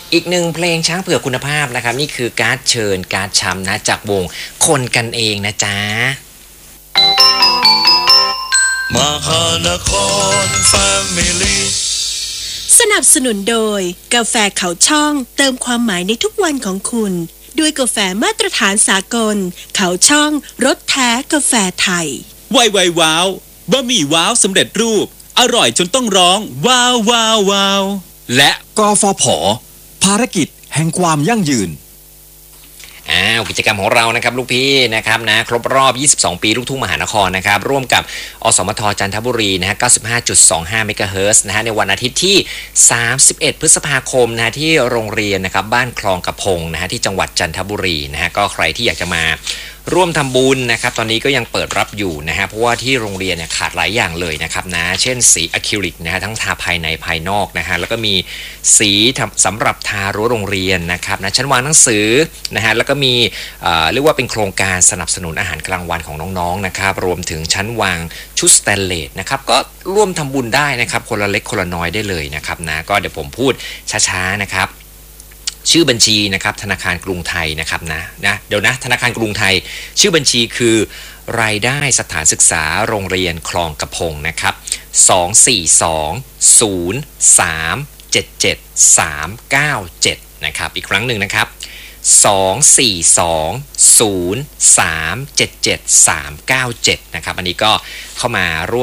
อีกหนึ่งเพลงช้างเผือกคุณภาพนะครับนี่คือการ์ดเชิญการ์ดช้ำนะจากวงคนกันเองนะจ๊ะมหานครแฟมิลี่สนับสนุนโดยกาแฟเขาช่องเติมความหมายในทุกวันของคุณด้วยกาแฟมาตรฐานสากลเขาช่องรสแท้กาแฟไทยไวว้าวบะหมี่ว้าวสำเร็จรูปอร่อยจนต้องร้องว้าวว้าวว้าวและกฟผ.ภารกิจแห่งความยั่งยืนกิจกรรมของเรานะครับลูกพี่นะครับนะครบรอบ22ปีลูกทุ่งมหานครนะครับร่วมกับอสมทจันทบุรีนะฮะ 95.25 เมกะเฮิรตซ์นะฮะในวันอาทิตย์ที่31พฤษภาคมนะฮะที่โรงเรียนนะครับบ้านคลองกระพงนะฮะที่จังหวัดจันทบุรีนะฮะก็ใครที่อยากจะมาร่วมทำบุญนะครับตอนนี้ก็ยังเปิดรับอยู่นะฮะเพราะว่าที่โรงเรียนเนี่ยขาดหลายอย่างเลยนะครับนะเช่นสีอะคริลิกนะฮะทั้งทาภายในภายนอกนะฮะแล้วก็มีสีสำหรับทารั้วโรงเรียนนะครับนะชั้นวางหนังสือนะฮะแล้วก็มีเรียกว่าเป็นโครงการสนับสนุนอาหารกลางวันของน้องๆนะครับรวมถึงชั้นวางชุดสแตนเลสนะครับก็ร่วมทำบุญได้นะครับคนละเล็กคนละน้อยได้เลยนะครับนะก็เดี๋ยวผมพูดช้าๆนะครับชื่อบัญชีนะครับธนาคารกรุงไทยนะครับนะเดี๋ยวนะธนาคารกรุงไทยชื่อบัญชีคือรายได้สถานศึกษาโรงเรียนคลองกระพงนะครับ24203777397นะครับอีกครั้งหนึ่งนะครับ24203777397นะครับอันนี้ก็เข้ามาร่วม